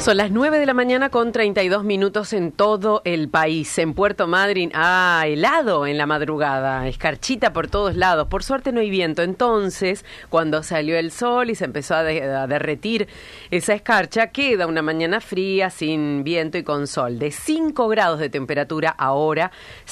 Son las 9 de la mañana con 32 minutos en todo el país. En Puerto Madryn, helado en la madrugada, escarchita por todos lados. Por suerte no hay viento. Entonces, cuando salió el sol y se empezó a derretir esa escarcha, queda una mañana fría, sin viento y con sol. De 5 grados de temperatura ahora,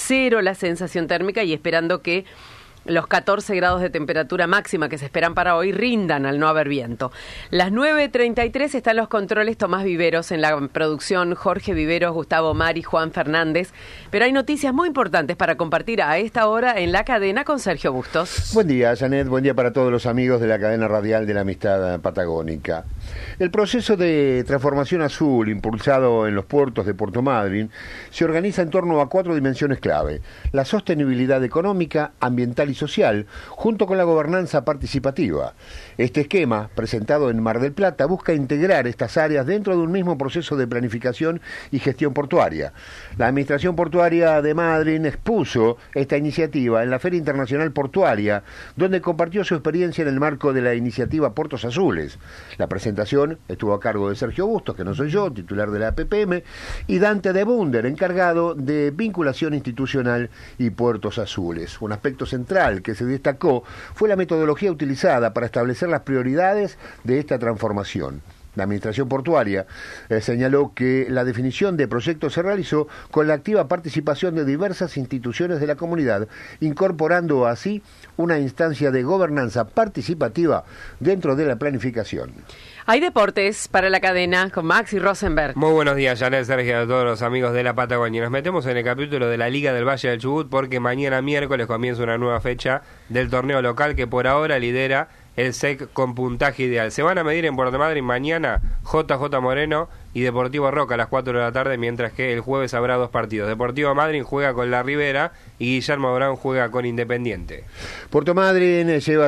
0 la sensación térmica y esperando que los 14 grados de temperatura máxima que se esperan para hoy rindan al no haber viento. Las 9:33 están los controles Tomás Viveros, en la producción Jorge Viveros, Gustavo Mari, Juan Fernández. Pero hay noticias muy importantes para compartir a esta hora en la cadena con Sergio Bustos. Buen día, Janet. Buen día para todos los amigos de la cadena radial de la Amistad Patagónica. El proceso de transformación azul impulsado en los puertos de Puerto Madryn se organiza en torno a 4 dimensiones clave: la sostenibilidad económica, ambiental y social, junto con la gobernanza participativa. Este esquema, presentado en Mar del Plata, busca integrar estas áreas dentro de un mismo proceso de planificación y gestión portuaria. La Administración Portuaria de Madryn expuso esta iniciativa en la Feria Internacional Portuaria, donde compartió su experiencia en el marco de la iniciativa Puertos Azules. La presentación estuvo a cargo de Sergio Bustos, que no soy yo, titular de la APPM, y Dante de Bunder, encargado de vinculación institucional y Puertos Azules. Un aspecto central que se destacó fue la metodología utilizada para establecer las prioridades de esta transformación. La Administración Portuaria señaló que la definición de proyectos se realizó con la activa participación de diversas instituciones de la comunidad, incorporando así una instancia de gobernanza participativa dentro de la planificación. Hay deportes para la cadena con Maxi Rosenberg. Muy buenos días, Janet, Sergio, a todos los amigos de la Patagonia. Nos metemos en el capítulo de la Liga del Valle del Chubut porque mañana miércoles comienza una nueva fecha del torneo local que por ahora lidera el SEC con puntaje ideal. Se van a medir en Puerto Madryn mañana JJ Moreno y Deportivo Roca a las 4 de la tarde, mientras que el jueves habrá 2 partidos. Deportivo Madryn juega con La Ribera y Guillermo Brown juega con Independiente. Puerto Madryn lleva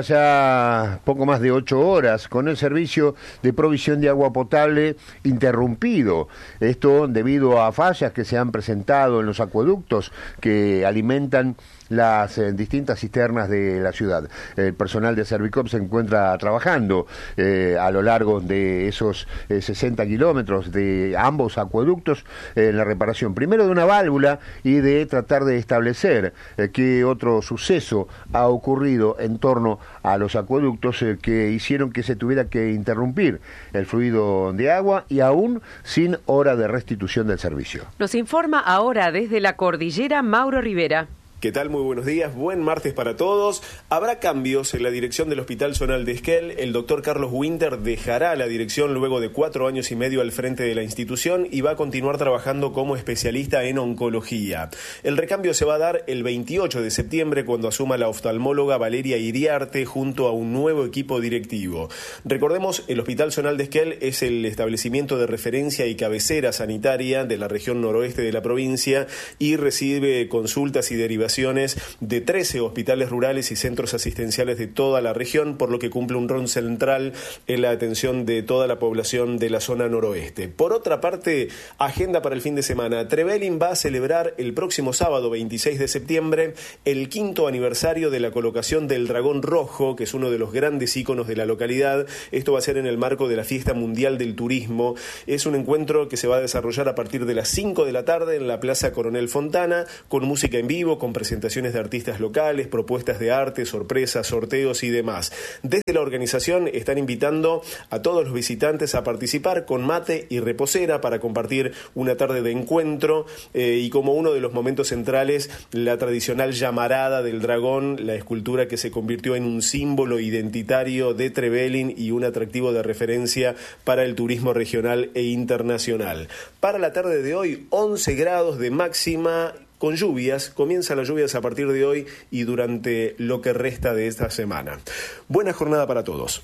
ya poco más de 8 horas con el servicio de provisión de agua potable interrumpido. Esto debido a fallas que se han presentado en los acueductos que alimentan las distintas cisternas de la ciudad. El personal de Servicop se encuentra trabajando a lo largo de esos 60 kilómetros de ambos acueductos en la reparación, primero de una válvula y de tratar de establecer qué otro suceso ha ocurrido en torno a los acueductos que hicieron que se tuviera que interrumpir el fluido de agua y aún sin hora de restitución del servicio. Nos informa ahora desde la cordillera Mauro Rivera. ¿Qué tal? Muy buenos días, buen martes para todos. Habrá cambios en la dirección del Hospital Zonal de Esquel. El doctor Carlos Winter dejará la dirección luego de 4 años y medio al frente de la institución y va a continuar trabajando como especialista en oncología. El recambio se va a dar el 28 de septiembre cuando asuma la oftalmóloga Valeria Iriarte junto a un nuevo equipo directivo. Recordemos, el Hospital Zonal de Esquel es el establecimiento de referencia y cabecera sanitaria de la región noroeste de la provincia y recibe consultas y derivaciones de 13 hospitales rurales y centros asistenciales de toda la región, por lo que cumple un rol central en la atención de toda la población de la zona noroeste. Por otra parte, agenda para el fin de semana. Trevelin va a celebrar el próximo sábado 26 de septiembre el 5º aniversario de la colocación del dragón rojo, que es uno de los grandes íconos de la localidad. Esto va a ser en el marco de la Fiesta Mundial del Turismo. Es un encuentro que se va a desarrollar a partir de las 5 de la tarde en la Plaza Coronel Fontana, con música en vivo, con presentaciones de artistas locales, propuestas de arte, sorpresas, sorteos y demás. Desde la organización están invitando a todos los visitantes a participar con mate y reposera para compartir una tarde de encuentro y como uno de los momentos centrales, la tradicional llamarada del dragón, la escultura que se convirtió en un símbolo identitario de Trevelin y un atractivo de referencia para el turismo regional e internacional. Para la tarde de hoy, 11 grados de máxima con lluvias. Comienzan las lluvias a partir de hoy y durante lo que resta de esta semana. Buena jornada para todos.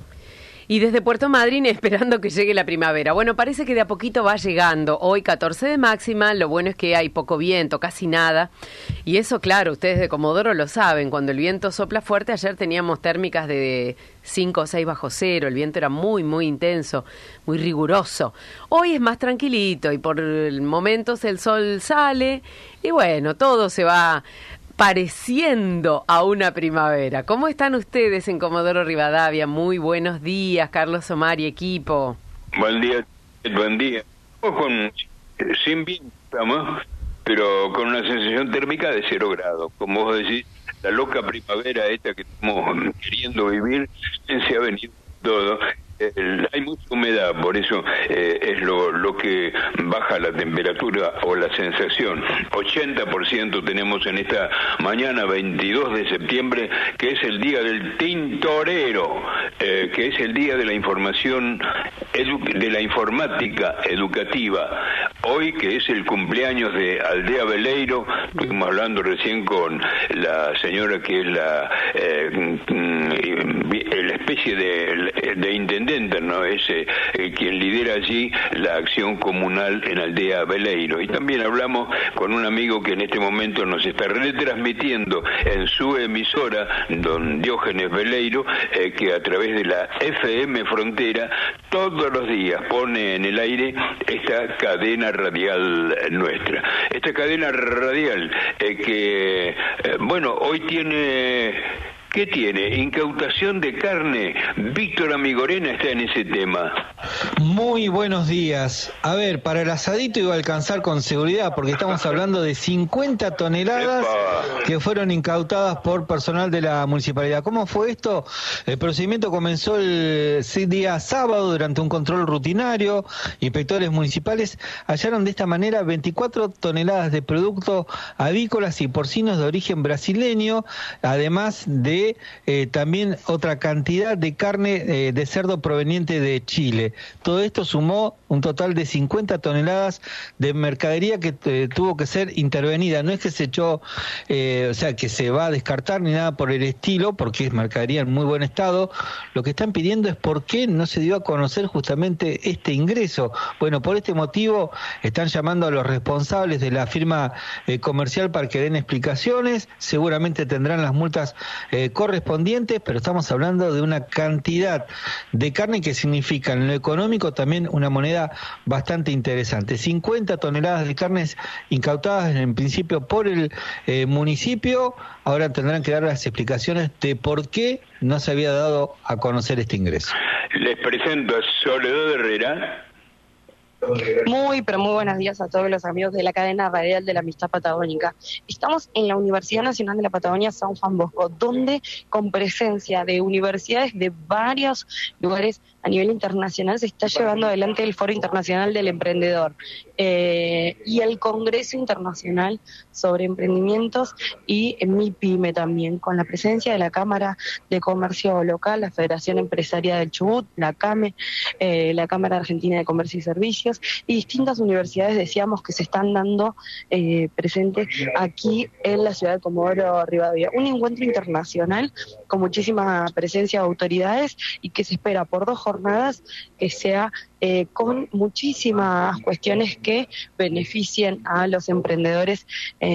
Y desde Puerto Madryn esperando que llegue la primavera. Bueno, parece que de a poquito va llegando. Hoy 14 de máxima, lo bueno es que hay poco viento, casi nada. Y eso, claro, ustedes de Comodoro lo saben, cuando el viento sopla fuerte, ayer teníamos térmicas de 5 o 6 bajo cero, el viento era muy, muy intenso, muy riguroso. Hoy es más tranquilito y por momentos el sol sale y bueno, todo se va pareciendo a una primavera. ¿Cómo están ustedes en Comodoro Rivadavia? Muy buenos días, Carlos Omar y equipo. Buen día, Buen día. Sin viento, pero con una sensación térmica de 0 grados. Como vos decís, la loca primavera esta que estamos queriendo vivir se ha venido todo. Hay mucha humedad, por eso es lo que baja la temperatura o la sensación. 80% tenemos en esta mañana, 22 de septiembre, que es el día del tintorero, que es el día de la información, de la informática educativa. Hoy, que es el cumpleaños de Aldea Veleiro, estuvimos hablando recién con la señora que es la especie de intendente, ¿no? Es quien lidera allí la acción comunal en Aldea Veleiro. Y también hablamos con un amigo que en este momento nos está retransmitiendo en su emisora, don Diógenes Veleiro, que a través de la FM Frontera todos los días pone en el aire esta cadena radial nuestra. Esta cadena radial que, bueno, hoy tiene... ¿Qué tiene? Incautación de carne. Víctor Amigorena está en ese tema. Muy buenos días. A ver, para el asadito iba a alcanzar con seguridad, porque estamos hablando de 50 toneladas que fueron incautadas por personal de la municipalidad. ¿Cómo fue esto? El procedimiento comenzó el día sábado durante un control rutinario. Inspectores municipales hallaron de esta manera 24 toneladas de productos avícolas y porcinos de origen brasileño, además de también otra cantidad de carne de cerdo proveniente de Chile. Todo esto sumó un total de 50 toneladas de mercadería que tuvo que ser intervenida. No es que se echó, o sea, que se va a descartar ni nada por el estilo, porque es mercadería en muy buen estado. Lo que están pidiendo es por qué no se dio a conocer justamente este ingreso. Bueno, por este motivo están llamando a los responsables de la firma comercial para que den explicaciones. Seguramente tendrán las multas correspondientes, pero estamos hablando de una cantidad de carne que significa en lo económico también una moneda bastante interesante. 50 toneladas de carnes incautadas en principio por el municipio. Ahora tendrán que dar las explicaciones de por qué no se había dado a conocer este ingreso. Les presento a Soledad Herrera. Muy, pero muy buenos días a todos los amigos de la cadena radial de la Amistad Patagónica. Estamos en la Universidad Nacional de la Patagonia San Juan Bosco, donde con presencia de universidades de varios lugares a nivel internacional se está llevando adelante el Foro Internacional del Emprendedor y el Congreso Internacional sobre Emprendimientos y MIPYME también, con la presencia de la Cámara de Comercio Local, la Federación Empresaria del Chubut, la CAME, la Cámara Argentina de Comercio y Servicios, y distintas universidades, decíamos, que se están dando presente aquí en la ciudad de Comodoro Rivadavia. Un encuentro internacional con muchísima presencia de autoridades y que se espera por 2 jornadas que sea con muchísimas cuestiones que beneficien a los emprendedores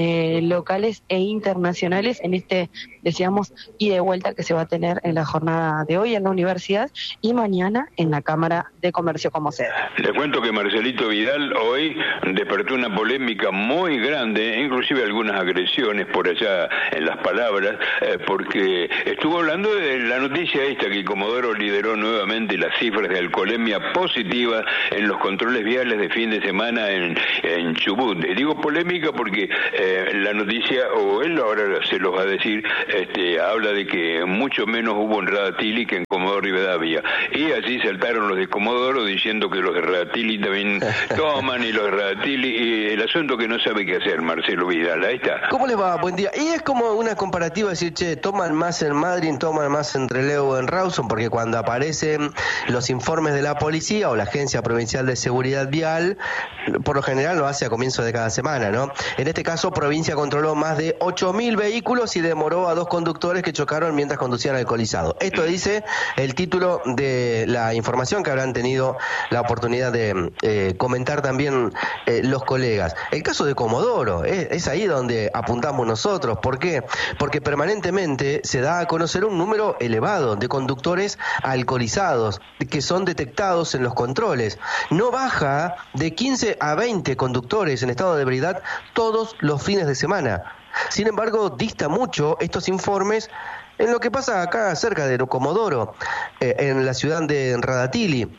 locales e internacionales en este, decíamos, ida y vuelta que se va a tener en la jornada de hoy en la universidad y mañana en la Cámara de Comercio como sede. Le cuento que Marcelito Vidal hoy despertó una polémica muy grande, inclusive algunas agresiones por allá en las palabras, porque estuvo hablando de la noticia esta que Comodoro lideró nuevamente las cifras de alcoholemia positiva en los controles viales de fin de semana en Chubut. Digo polémica porque la noticia, o él ahora se los va a decir, habla de que mucho menos hubo en Radatili que en Comodoro Rivadavia. Y allí saltaron los de Comodoro diciendo que los de Radatili también toman y los de Radatili, y el asunto que no sabe qué hacer, Marcelo Vidal. Ahí está. ¿Cómo les va? Buen día. Y es como una comparativa decir, che, toman más en Madrid, toman más en Trelew o en Rawson, porque cuando aparecen los informes de la policía o la Agencia Provincial de Seguridad Vial, por lo general lo hace a comienzo de cada semana, ¿no? En este caso, provincia controló más de 8.000 vehículos y demoró a 2 conductores que chocaron mientras conducían alcoholizados. Esto dice el título de la información que habrán tenido la oportunidad de comentar también los colegas. El caso de Comodoro, es ahí donde apuntamos nosotros. ¿Por qué? Porque permanentemente se da a conocer un número elevado de conductores alcoholizados que son detectados en los controles. No baja de 15 a 20 conductores en estado de ebriedad todos los fines de semana. Sin embargo, dista mucho estos informes en lo que pasa acá cerca de Comodoro, en la ciudad de Radatili.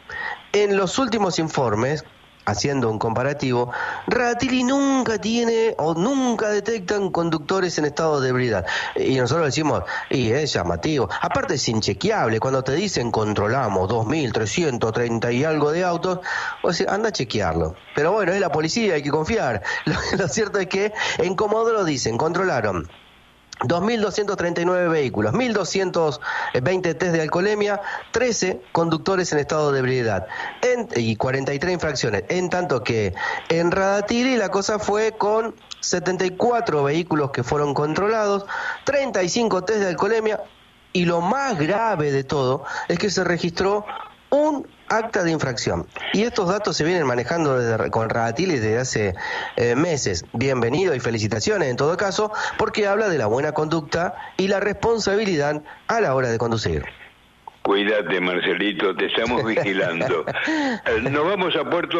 En los últimos informes, haciendo un comparativo, Radatili nunca tiene o nunca detectan conductores en estado de ebriedad. Y nosotros decimos, y es llamativo. Aparte es inchequeable, cuando te dicen controlamos 2.330 y algo de autos, o sea, anda a chequearlo. Pero bueno, es la policía, hay que confiar. Lo cierto es que en Comodoro dicen, controlaron 2.239 vehículos, 1.220 test de alcoholemia, 13 conductores en estado de ebriedad y 43 infracciones. En tanto que en Radatili la cosa fue con 74 vehículos que fueron controlados, 35 test de alcoholemia y lo más grave de todo es que se registró un acta de infracción. Y estos datos se vienen manejando con Radatili desde hace meses. Bienvenido y felicitaciones en todo caso, porque habla de la buena conducta y la responsabilidad a la hora de conducir. Cuídate, Marcelito, te estamos vigilando. Nos vamos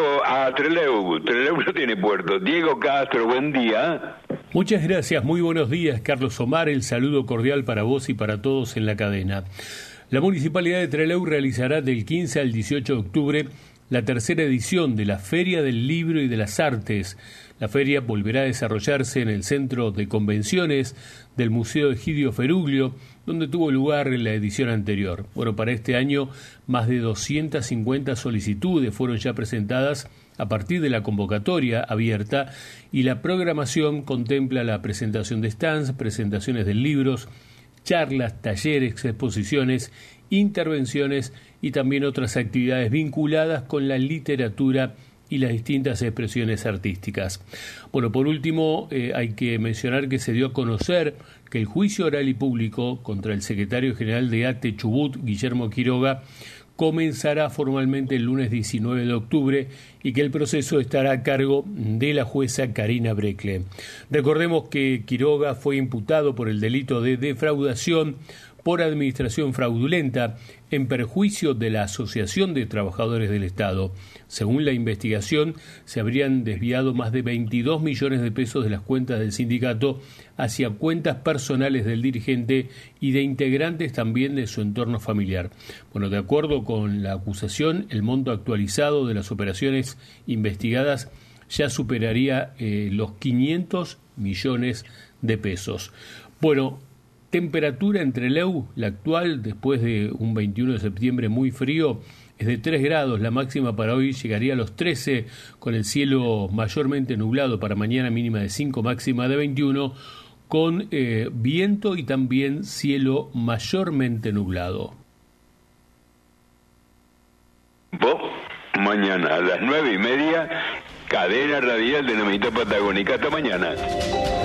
a Trelew. Trelew no tiene puerto. Diego Castro, buen día. Muchas gracias, muy buenos días, Carlos Omar. El saludo cordial para vos y para todos en la cadena. La Municipalidad de Trelew realizará del 15 al 18 de octubre la tercera edición de la Feria del Libro y de las Artes. La feria volverá a desarrollarse en el Centro de Convenciones del Museo Egidio Feruglio, donde tuvo lugar la edición anterior. Bueno, para este año más de 250 solicitudes fueron ya presentadas a partir de la convocatoria abierta y la programación contempla la presentación de stands, presentaciones de libros, charlas, talleres, exposiciones, intervenciones y también otras actividades vinculadas con la literatura y las distintas expresiones artísticas. Bueno, por último, hay que mencionar que se dio a conocer que el juicio oral y público contra el secretario general de ATE Chubut, Guillermo Quiroga, comenzará formalmente el lunes 19 de octubre y que el proceso estará a cargo de la jueza Karina Breckle. Recordemos que Quiroga fue imputado por el delito de defraudación por administración fraudulenta en perjuicio de la Asociación de Trabajadores del Estado. Según la investigación, se habrían desviado más de 22 millones de pesos de las cuentas del sindicato hacia cuentas personales del dirigente y de integrantes también de su entorno familiar. Bueno, de acuerdo con la acusación, el monto actualizado de las operaciones investigadas ya superaría los 500 millones de pesos. Bueno, temperatura en Trelew, la actual, después de un 21 de septiembre muy frío, es de 3 grados, la máxima para hoy llegaría a los 13, con el cielo mayormente nublado, para mañana mínima de 5, máxima de 21, con viento y también cielo mayormente nublado. Vos, mañana a las 9:30, cadena radial de la mitad patagónica. Hasta mañana.